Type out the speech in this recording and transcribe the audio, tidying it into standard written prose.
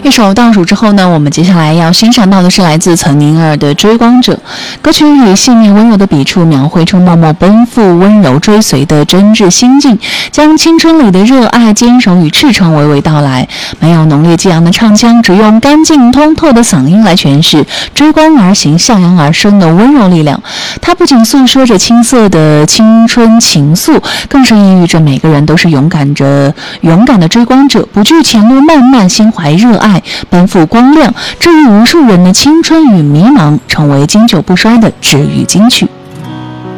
一首倒数之后呢，我们接下来要欣赏到的是来自岑宁儿的《追光者》。歌曲以细腻温柔的笔触描绘出默默奔赴、温柔追随的真挚心境，将青春里的热爱、坚守与赤诚娓娓道来。没有浓烈激昂的唱腔，只用干净通透的嗓音来诠释追光而行、向阳而生的温柔力量。它不仅诉说着青涩的青春情愫，更是意喻着每个人都是勇敢的追光者，不惧前路漫漫，心怀热爱，奔赴光亮，治愈无数人的青春与迷茫，成为经久不衰的治愈金曲。